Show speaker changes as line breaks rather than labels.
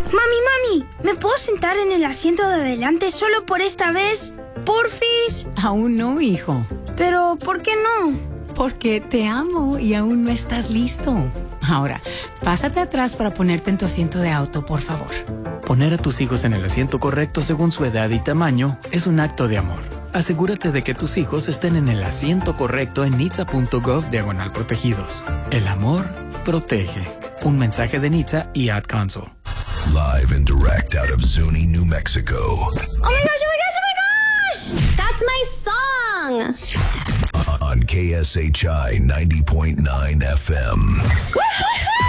Mami, ¿me puedo sentar en el asiento de adelante solo por esta vez? ¿Porfis?
Aún no, hijo.
¿Pero por qué no?
Porque te amo y aún no estás listo. Ahora, pásate atrás para ponerte en tu asiento de auto, por favor.
Poner a tus hijos en el asiento correcto según su edad y tamaño es un acto de amor. Asegúrate de que tus hijos estén en el asiento correcto en nitsa.gov/protegidos. El amor protege. Un mensaje de Nitsa y Ad Council.
Live and direct out of Zuni, New Mexico.
Oh my gosh! That's my song!
On KSHI 90.9 FM.
Woohoo!